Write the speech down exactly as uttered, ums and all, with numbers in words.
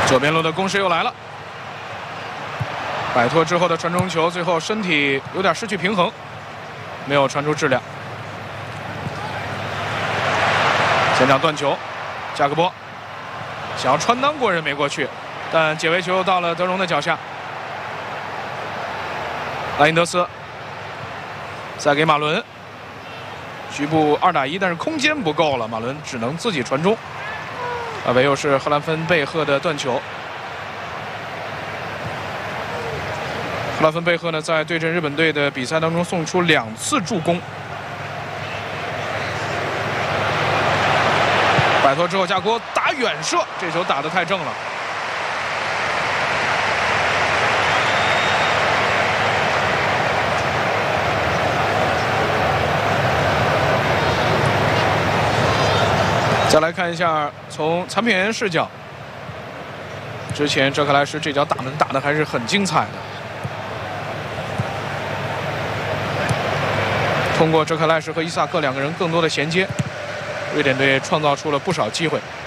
左边路的攻势又来了，摆脱之后的传中球，最后身体有点失去平衡，没有传出质量。前场断球，加克波想要穿裆过人没过去，但解围球到了德容的脚下。莱因德斯再给马伦，局部二打一，但是空间不够了，马伦只能自己传中。啊，唯又是赫兰芬贝赫的断球。赫兰芬贝赫呢，在对阵日本队的比赛当中送出两次助攻。摆脱之后，加锅打远射，这球打得太正了。再来看一下，从残片员视角，之前哲克莱什这脚打门打得还是很精彩的。通过哲克莱什和伊萨克两个人更多的衔接，瑞典队创造出了不少机会。